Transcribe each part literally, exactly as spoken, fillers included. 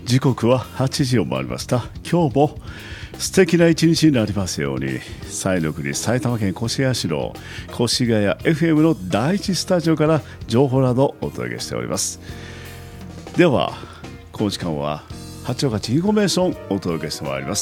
時刻ははちじを回りました。今日も素敵な一日になりますように、西の国埼玉県越谷市の越谷 エフエム の第一スタジオから情報などをお届けしております。ではこの時間は八王子インフォメーションをお届けしてまいります。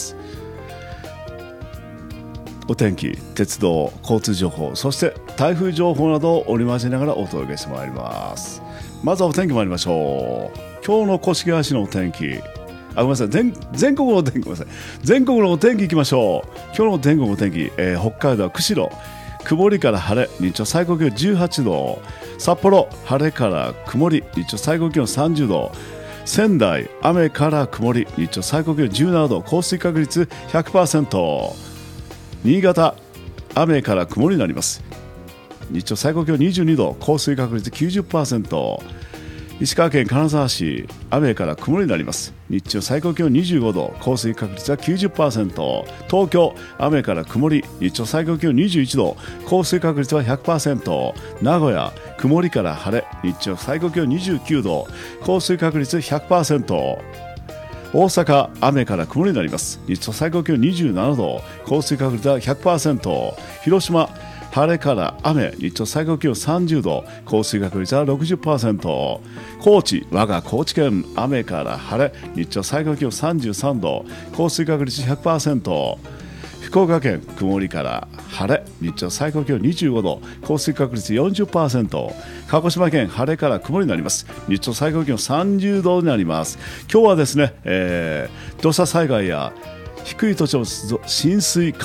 お天気、鉄道、交通情報、そして台風情報などを織り交ぜながらお届けしてまいります。まずはお天気参りましょう。今日の越谷市のお天気、あ、ごめんなさい、 全, 全国のお天気ごめんなさい全国のお天気いきましょう。今日の全国のお天気、えー、北海道は釧路曇りから晴れ、日中最高気温じゅうはちど、札幌晴れから曇り、日中最高気温さんじゅうど、仙台雨から曇り、日中最高気温じゅうななど、降水確率 ひゃくパーセント、 新潟雨から曇りになります。日中最高気温にじゅうにど、降水確率 きゅうじゅっパーセント。 石川県金沢市雨から曇りになります。日中最高気温にじゅうごど、降水確率は きゅうじゅっパーセント。 東京雨から曇り、日中最高気温にじゅういちど、降水確率は ひゃくパーセント。 名古屋曇りから晴れ、日中最高気温にじゅうきゅうど、降水確率 ひゃくパーセント。 大阪雨から曇りになります。日中最高気温にじゅうななど、降水確率は ひゃくパーセント。 広島晴れから雨、日中最高気温さんじゅうど、降水確率は ろくじゅっパーセント。 高知、我が高知県雨から晴れ、日中最高気温さんじゅうさんど、降水確率 ひゃくパーセント。 福岡県曇りから晴れ、日中最高気温にじゅうごど、降水確率 よんじゅっパーセント。 鹿児島県晴れから曇りになります。日中最高気温さんじゅうどになります。今日はですね、えー、土砂災害や低い土地の浸水